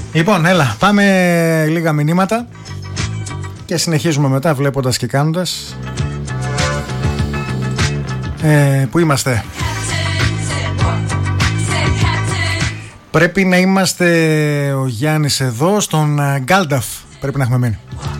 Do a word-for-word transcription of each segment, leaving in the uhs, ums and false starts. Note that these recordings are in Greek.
Λοιπόν, έλα, πάμε λίγα μηνύματα και συνεχίζουμε μετά βλέποντας και κάνοντας. Ε, πού είμαστε? Πρέπει να είμαστε ο Γιάννης εδώ, στον Γκάλνταφ πρέπει να έχουμε μείνει.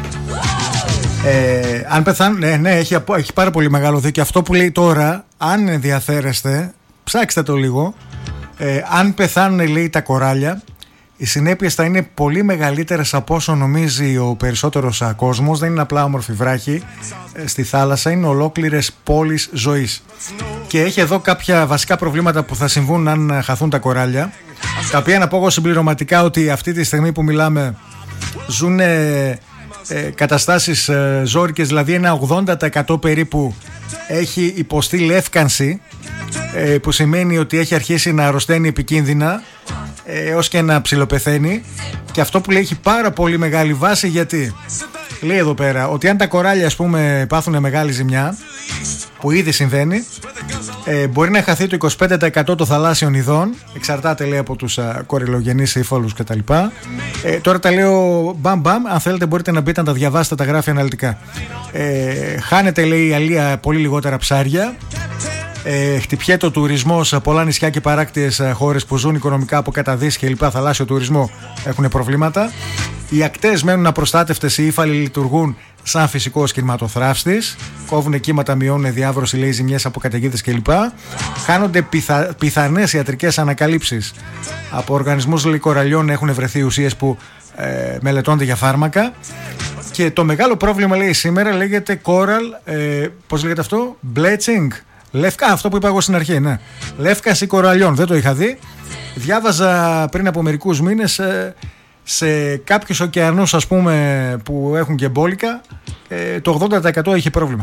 Ε, αν πεθάνουν, ναι, ναι, έχει, έχει πάρα πολύ μεγάλο δίκιο αυτό που λέει τώρα. Αν ενδιαφέρεστε, ψάξτε το λίγο. ε, Αν πεθάνουν, λέει, τα κοράλια, οι συνέπειες θα είναι πολύ μεγαλύτερες από όσο νομίζει ο περισσότερος κόσμος. Δεν είναι απλά όμορφη βράχη ε, στη θάλασσα, είναι ολόκληρες πόλεις ζωής. Και έχει εδώ κάποια βασικά προβλήματα που θα συμβούν αν χαθούν τα κοράλια, τα οποία να πω εγώ συμπληρωματικά ότι αυτή τη στιγμή που μιλάμε ζουν ε, ε, καταστάσεις ε, ζώρικες, δηλαδή ένα ογδόντα τοις εκατό περίπου έχει υποστεί λεύκανση, ε, που σημαίνει ότι έχει αρχίσει να αρρωσταίνει επικίνδυνα ε, έως και να ψιλοπεθαίνει. Και αυτό που λέει έχει πάρα πολύ μεγάλη βάση, γιατί λέει εδώ πέρα ότι αν τα κοράλια, ας πούμε, πάθουν μεγάλη ζημιά, που ήδη συμβαίνει, ε, μπορεί να χαθεί το είκοσι πέντε τοις εκατό των θαλάσσιων ειδών. Εξαρτάται, λέει, από τους κοριλογενείς ύφαλους κτλ. Ε, τώρα τα λέω μπαμ μπαμ. Αν θέλετε μπορείτε να μπείτε να τα διαβάσετε, τα γράφει αναλυτικά. Ε, χάνεται, λέει, η αλία πολύ λιγότερα ψάρια. Ε, χτυπιέται ο τουρισμός σε πολλά νησιά και παράκτιες χώρες που ζουν οικονομικά από καταδύσεις και λοιπά. Θαλάσσιο τουρισμό έχουν προβλήματα. Οι ακτές μένουν απροστάτευτες, οι ύφαλοι λειτουργούν σαν φυσικός κινηματοθράφστης. Κόβουν κύματα, μειώνουν διάβρωση, λέει, ζημιές από καταιγίδες κλπ. Χάνονται πιθα... πιθανές ιατρικές ανακαλύψεις. Από οργανισμούς, λέει, κοραλιών έχουν βρεθεί ουσίες που ε, μελετώνται για φάρμακα. Και το μεγάλο πρόβλημα, λέει, σήμερα λέγεται coral, ε, πώς λέγεται αυτό, bleaching. Λεύκα, αυτό που είπα εγώ στην αρχή, ναι. Λεύκαση κοραλιών, δεν το είχα δει. Διάβαζα πριν από μερικούς μήνες ε, σε κάποιους ωκεανούς, ας πούμε, που έχουν και μπόλικα, ε, το ογδόντα τοις εκατό είχε πρόβλημα.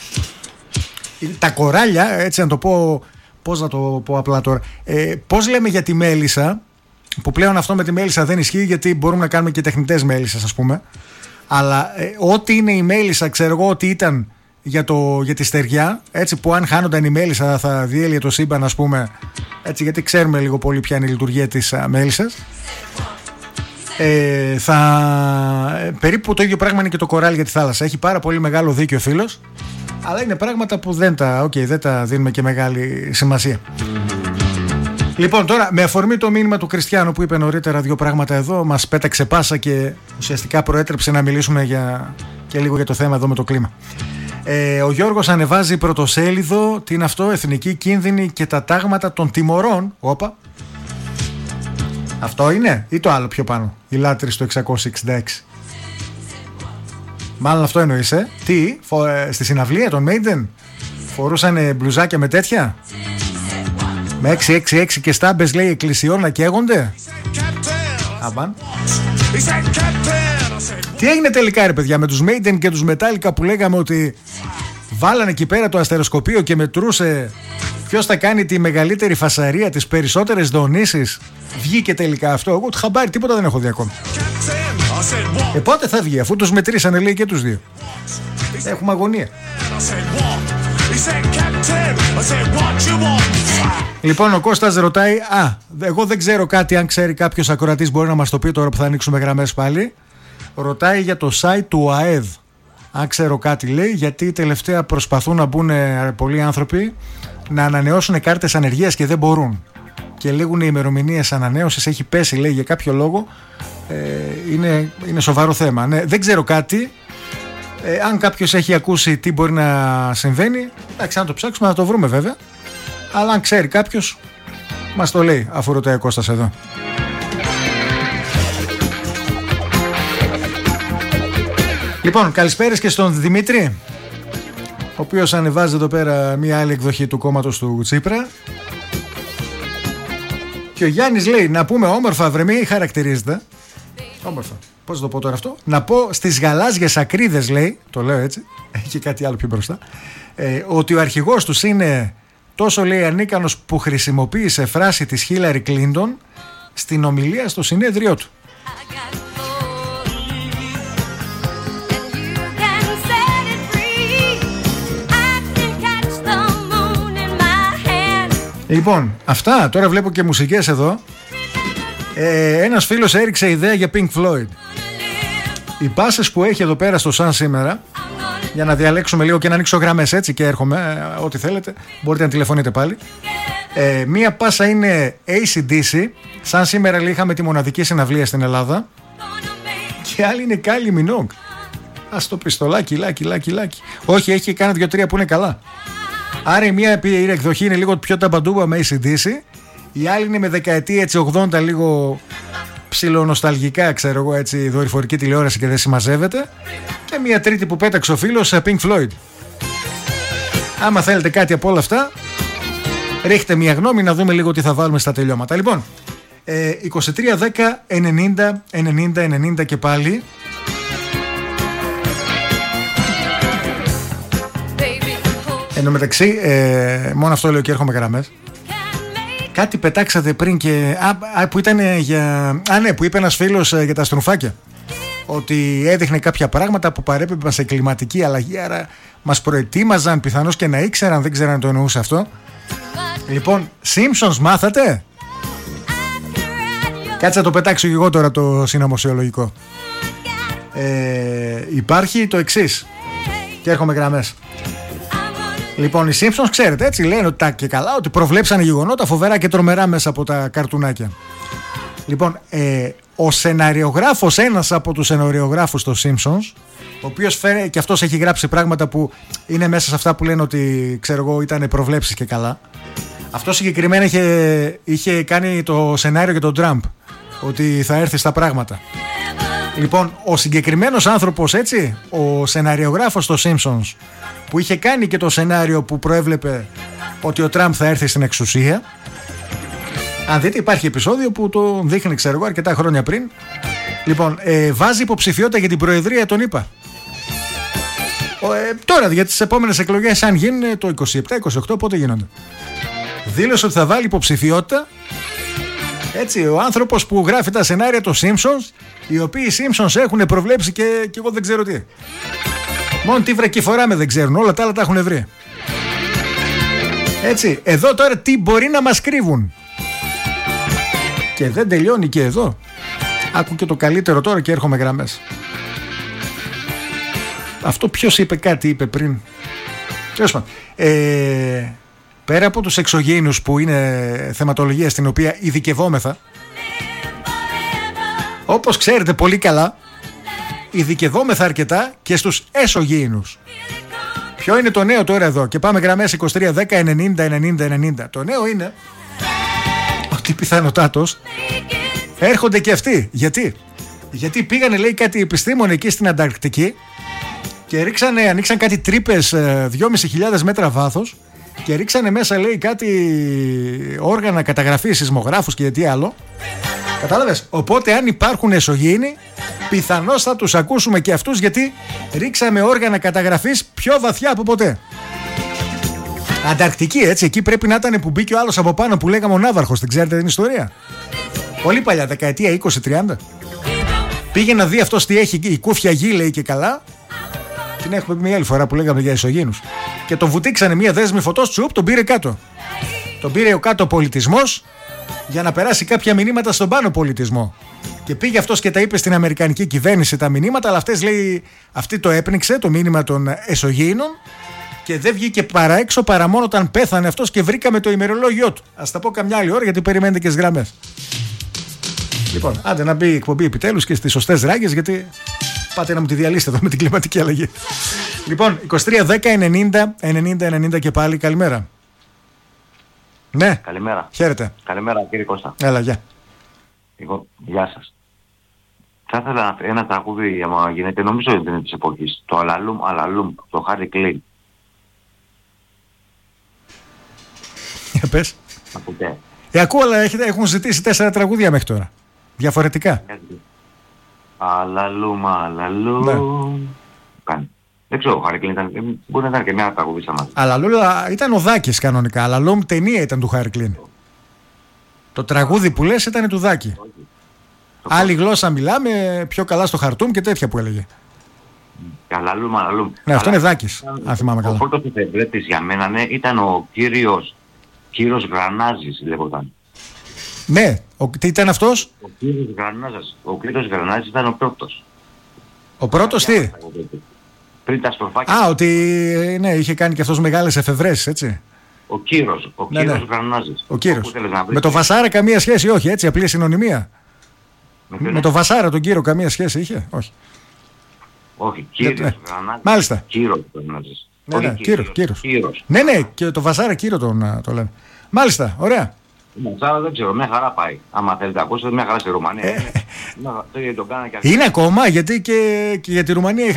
Τα κοράλια, έτσι να το πω, πώς να το πω απλά τώρα, ε, πώς λέμε για τη μέλισσα, που πλέον αυτό με τη μέλισσα δεν ισχύει, γιατί μπορούμε να κάνουμε και τεχνητές μέλισσες, ας πούμε. Αλλά ε, ό,τι είναι η μέλισσα, ξέρω εγώ ότι ήταν για, το, για τη στεριά, έτσι, που αν χάνονταν η μέλισσα θα διέλυε το σύμπαν, ας πούμε, έτσι, γιατί ξέρουμε λίγο πολύ ποια είναι η λειτουργία της α, μέλισσας. Ε, θα... Περίπου το ίδιο πράγμα είναι και το κοράλι για τη θάλασσα. Έχει πάρα πολύ μεγάλο δίκιο ο φίλος, αλλά είναι πράγματα που δεν τα, okay, δεν τα δίνουμε και μεγάλη σημασία. Λοιπόν, τώρα με αφορμή το μήνυμα του Κριστιανού που είπε νωρίτερα δύο πράγματα εδώ, μας πέταξε πάσα και ουσιαστικά προέτρεψε να μιλήσουμε για... και λίγο για το θέμα εδώ με το κλίμα. Ε, ο Γιώργος ανεβάζει πρωτοσέλιδο, τι είναι αυτό, εθνική κίνδυνη και τα τάγματα των τιμωρών. Όπα. Αυτό είναι ή το άλλο πιο πάνω, η λάτρη στο εξακόσια εξήντα έξι. Μάλλον αυτό εννοείς, ε? Τι, φο, ε, στη συναυλία των Maiden φορούσαν μπλουζάκια με τέτοια, με έξι έξι έξι και στάμπες, λέει, εκκλησιών να καίγονται. Αμπαν. Τι έγινε τελικά, ρε παιδιά, με τους Maiden και τους Metallica που λέγαμε ότι βάλανε εκεί πέρα το αστεροσκοπείο και μετρούσε ποιος θα κάνει τη μεγαλύτερη φασαρία, τις περισσότερες δονήσεις? Βγήκε τελικά αυτό? Εγώ το χαμπάρι τίποτα δεν έχω δει ακόμα. Ε, πότε θα βγει, αφού τους μετρήσανε, λέει, και τους δύο? Έχουμε αγωνία. Λοιπόν, ο Κώστας ρωτάει, α, εγώ δεν ξέρω κάτι, αν ξέρει κάποιος ακροατής μπορεί να μας το πει τώρα που θα ανοίξουμε γραμμές πάλι. Ρωτάει για το site του ΑΕΔ, αν ξέρω κάτι, λέει, γιατί τελευταία προσπαθούν να μπουν πολλοί άνθρωποι να ανανεώσουν κάρτες ανεργίας και δεν μπορούν. Και λίγουν οι ημερομηνίες ανανέωσης, έχει πέσει, λέει, για κάποιο λόγο. Ε, είναι, είναι σοβαρό θέμα. Ναι, δεν ξέρω κάτι. Ε, αν κάποιος έχει ακούσει τι μπορεί να συμβαίνει, εντάξει, να το ψάξουμε, να το βρούμε βέβαια. Αλλά αν ξέρει κάποιος, μας το λέει, αφού ρωτάει ο Κώστας εδώ. Λοιπόν, καλησπέρες και στον Δημήτρη, ο οποίος ανεβάζει εδώ πέρα μια άλλη εκδοχή του κόμματος του Τσίπρα. Και ο Γιάννης λέει, να πούμε όμορφα, βρε, μη χαρακτηρίζεται. Όμορφα. Πώς το πω τώρα αυτό? Να πω στις γαλάζιες ακρίδες, λέει, το λέω έτσι, έχει κάτι άλλο πιο μπροστά, ε, ότι ο αρχηγός τους είναι τόσο, λέει, ανίκανος που χρησιμοποίησε φράση της Χίλαρη Κλίντον στην ομιλία στο συνέδριό του. Λοιπόν, αυτά, τώρα βλέπω και μουσικές εδώ. Ε, ένας φίλος έριξε ιδέα για Pink Floyd. Οι πάσες που έχει εδώ πέρα στο Sun σήμερα, για να διαλέξουμε λίγο και να ανοίξω γραμμές έτσι και έρχομαι, ε, ό,τι θέλετε, μπορείτε να τηλεφωνείτε πάλι. Ε, μία πάσα είναι έι σι ντι σι, σαν σήμερα λέει, είχαμε τη μοναδική συναυλία στην Ελλάδα. Και άλλη είναι Kylie Minogue. Ας το πιστολάκι, λάκι, λάκι, λάκι. Όχι, έχει κάνει δύο-τρία που είναι καλά. Άρα η μία η εκδοχή είναι λίγο πιο ταμπαντούμπα με έι σι ντι σι. Η άλλη είναι με δεκαετία έτσι ογδόντα, λίγο ψιλονοσταλγικά, ξέρω εγώ, έτσι, δορυφορική τηλεόραση και δεν συμμαζεύεται. Και μία τρίτη που πέταξε ο φίλος, Pink Floyd. Άμα θέλετε κάτι από όλα αυτά, ρίχτε μία γνώμη να δούμε λίγο τι θα βάλουμε στα τελειώματα. Λοιπόν, ε, είκοσι τρία δέκα ενενήντα ενενήντα ενενήντα και πάλι. Εν τω μεταξύ, ε, μόνο αυτό λέω και έρχομαι γραμμές. Κάτι πετάξατε πριν και. Α, α, που ήταν για. Α, ναι, που είπε ένας φίλος για τα στρουφάκια. Ότι έδειχνε κάποια πράγματα που παρέπεμπαν σε κλιματική αλλαγή. Άρα μας προετοίμαζαν, πιθανώς και να ήξεραν, δεν ξέραν αν το εννοούσε αυτό. Λοιπόν, Simpsons μάθατε? Κάτσε να το πετάξω και εγώ τώρα το συνωμοσιολογικό. Ε, υπάρχει το εξής. Και έρχομαι γραμμές. Λοιπόν, οι Simpsons, ξέρετε, έτσι λένε ότι τα και καλά, ότι προβλέψανε γεγονότα φοβερά και τρομερά μέσα από τα καρτουνάκια. Λοιπόν, ε, ο σεναριογράφος, ένας από τους σεναριογράφους των Simpsons, ο οποίος φέρε, και αυτός έχει γράψει πράγματα που είναι μέσα σε αυτά που λένε ότι, ξέρω εγώ, ήταν προβλέψεις και καλά. Αυτό συγκεκριμένα είχε, είχε κάνει το σενάριο για τον Τραμπ, ότι θα έρθει στα πράγματα. Λοιπόν, ο συγκεκριμένος άνθρωπος, έτσι, ο σεναριογράφος των Simpsons, που είχε κάνει και το σενάριο που προέβλεπε ότι ο Τραμπ θα έρθει στην εξουσία. Αν δείτε, υπάρχει επεισόδιο που το δείχνει, ξέρω εγώ, αρκετά χρόνια πριν. Λοιπόν, ε, βάζει υποψηφιότητα για την προεδρία των ΗΠΑ. Ε, τώρα, για τις επόμενες εκλογές, αν γίνουν το είκοσι επτά είκοσι οκτώ, πότε γίνονται. Δήλωσε ότι θα βάλει υποψηφιότητα. Έτσι, ο άνθρωπος που γράφει τα σενάρια των Simpsons, οι οποίοι οι Simpsons έχουν προβλέψει και, και εγώ δεν ξέρω τι. Μόνο τι βρε και φοράμε δεν ξέρουν, όλα τα άλλα τα έχουν βρει. Έτσι, εδώ τώρα τι μπορεί να μας κρύβουν. Και δεν τελειώνει και εδώ. Άκου και το καλύτερο τώρα και έρχομαι γραμμές. Αυτό ποιος είπε, κάτι είπε πριν. Τέλος πάντων. Ε, πέρα από τους εξωγήινους που είναι θεματολογία στην οποία ειδικευόμεθα, όπως ξέρετε πολύ καλά, ειδικευόμεθα αρκετά και στους εσωγήινους. Ποιο είναι το νέο τώρα εδώ? Και πάμε γραμμές είκοσι τρία δέκα ενενήντα ενενήντα ενενήντα. Το νέο είναι ότι πιθανότατος έρχονται και αυτοί. Γιατί? Γιατί πήγανε, λέει, κάτι επιστήμονες εκεί στην Ανταρκτική και ρίξανε, ανοίξαν κάτι τρύπες δυόμισι χιλιάδες μέτρα βάθος και ρίξανε μέσα, λέει, κάτι όργανα καταγραφής, σεισμογράφους και τι άλλο. Κατάλαβες? Οπότε αν υπάρχουν εσωγήινοι, πιθανώς θα τους ακούσουμε και αυτούς, γιατί ρίξαμε όργανα καταγραφής πιο βαθιά από ποτέ. Ανταρκτική, έτσι, εκεί πρέπει να ήταν που μπήκε ο άλλος από πάνω που λέγαμε ο Ναύαρχος, δεν ξέρετε την ιστορία? Πολύ παλιά, δεκαετία είκοσι τριάντα. Πήγε να δει αυτός τι έχει, η κούφια γη, λέει, και καλά. Την έχουμε πει μια άλλη φορά που λέγαμε για ισογίνους. Και τον βουτήξανε μια δέσμη φωτός, τσουπ, τον πήρε κάτω. Τον πήρε ο κάτω πολιτισμός για να περάσει κάποια μηνύματα στον πάνω πολιτισμό. Και πήγε αυτός και τα είπε στην αμερικανική κυβέρνηση τα μηνύματα, αλλά αυτές, λέει, αυτή το έπνιξε το μήνυμα των εσωγήινων και δεν βγήκε παρά έξω παρά μόνο όταν πέθανε αυτός και βρήκαμε το ημερολόγιο του. Ας τα πω καμιά άλλη ώρα γιατί περιμένετε και στις γραμμές. Λοιπόν, άντε να μπει η εκπομπή επιτέλους και στις σωστές ράγες, γιατί πάτε να μου τη διαλύσετε εδώ με την κλιματική αλλαγή. Λοιπόν, είκοσι τρία δέκα ενενήντα ενενήντα ενενήντα και πάλι, καλημέρα. Ναι. Καλημέρα. Χαίρετε. Καλημέρα, κύριε Κώστα. Έλα, γεια. Εγώ, γεια σας. Θα ήθελα ένα τραγούδι, άμα γίνεται, νομίζω ότι είναι της εποχής. Το Αλαλούμ, Αλαλούμ, το Χάρι Κλίν. Για πες. Ακούτε. Ε, ακούω, αλλά έχουν ζητήσει τέσσερα τραγούδια μέχρι τώρα. Διαφορετικά. Αλαλούμ, Αλαλούμ. Ναι. Κάνει. Δεν ξέρω, ο Χάρι Κλίν ήταν, μπορεί να ήταν και μια τραγουδίστα μας. Αλαλούμ ήταν ο Δάκης κανονικά. Αλαλούμ ταινία ήταν του Χάρι Κλίν. Το τραγούδι που λες ήταν του Δάκη. Άλλη γλώσσα μιλάμε, πιο καλά στο χαρτούμ και τέτοια που έλεγε. Αλαλούμ, Αλαλούμ. Ναι, αυτό είναι Δάκης, αν θυμάμαι καλά. Ο πρώτος εφευρέτης για μένα, ναι, ήταν ο κύριος, κύριος Γρανάζης, λέγονταν. Ναι, ο, τι ήταν αυτός? Ο κύριος Γρανάζας. Ο κύριος Γρανάζας ήταν ο πρώτος. Ο πρώτος τι? Πριν τα στροφάκια. Α, ότι ναι, είχε κάνει και αυτός μεγάλες εφευρέσεις, έτσι. Ο Κύρος, ο Ναι, Κύρος ναι. Γρανάζης. Ο Κύρος. Όπου θέλεις να βρεις. Με το Βασάρα καμία σχέση, όχι, έτσι, απλή συνωνυμία. Με ποιον Με το Βασάρα τον Κύρο καμία σχέση είχε, όχι. Όχι, Κύριος Ναι. Γρανάζης. Μάλιστα. Κύριος Γρανάζης. Ναι, Όχι ναι, Κύρος, Κύρος. Κύρος. Ναι, ναι, και το Βασάρα Κύρο τον α, το λένε. Μάλιστα, ωραία. Μασάρα δεν ξέρω, μια χαρά πάει. Άμα θέλετε να ακούσετε, μια χαρά στη Ρουμανία. Ε, είναι. Μια- Το ίδιο τον κάνα και αυτοί. Είναι ακόμα, γιατί και, και για τη Ρουμανία